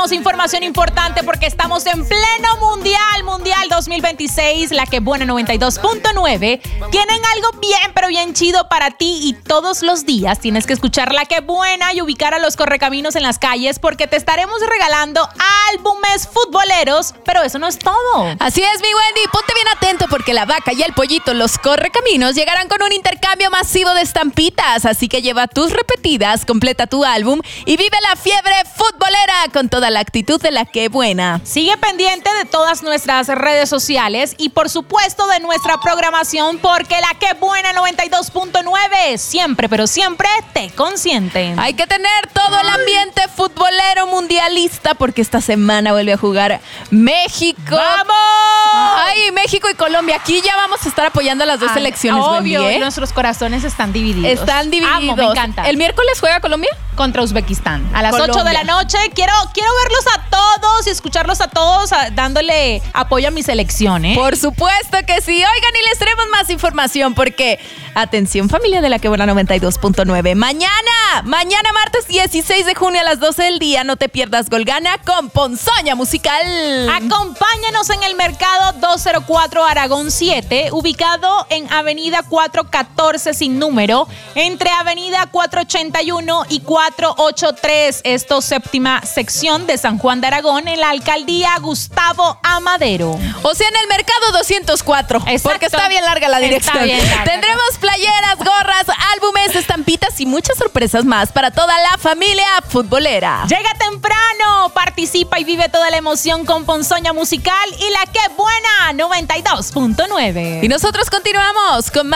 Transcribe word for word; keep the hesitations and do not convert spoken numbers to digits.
tenemos información importante porque estamos en pleno Mundial, Mundial dos mil veintiséis. La Que Buena noventa y dos punto nueve tienen algo bien, pero bien chido para ti y todos los días tienes que escuchar La Que Buena y ubicar a los correcaminos en las calles porque te estaremos regalando álbumes futboleros, pero eso no es todo. Así es, mi Wendy, ponte bien atento porque la vaca y el pollito, los correcaminos, llegarán con un intercambio masivo de estampitas, así que lleva tus repetidas, completa tu álbum y vive la fiebre futbolera con toda la actitud de La Que Buena. Sigue pendiente de todas nuestras redes sociales y por supuesto de nuestra programación porque La Que Buena noventa y dos punto nueve siempre, pero siempre te consiente. Hay que tener todo el ambiente futbolero mundialista porque esta semana vuelve a jugar México. ¡Vamos! Ay, México y Colombia. Aquí ya vamos a estar apoyando a las dos Ay, selecciones. obvio, Wendy, ¿eh? Nuestros corazones están divididos. Están divididos. Amo, me encanta. ¿El miércoles juega Colombia? Contra Uzbekistán. A las Colombia. ocho de la noche. Quiero, quiero verlos a todos y escucharlos a todos a, dándole apoyo a mi selección, ¿eh? Por supuesto que sí. Oigan, y les traemos más información porque, atención familia de La Que Buena noventa y dos punto nueve. Mañana, mañana martes dieciséis de junio a las doce del día, no te pierdas Golgana con Ponzoña Musical. Acompáñanos en el Mercado doscientos cuatro Aragón siete, ubicado en Avenida cuatrocientos catorce sin número, entre Avenida cuatrocientos ochenta y uno y cuatrocientos ochenta y tres. Esto séptima sección de San Juan de Aragón, en la Alcaldía Gustavo Amadero. O sea, en el Mercado doscientos cuatro. Exacto. Porque está bien larga la dirección. Está bien larga. Tendremos playeras, gorras, álbumes, estampitas y muchas sorpresas más para toda la familia futbolera. Llega temprano, participa y vive toda la emoción con Ponzoña Musical y La Que Buena noventa y dos punto nueve. Y nosotros continuamos con más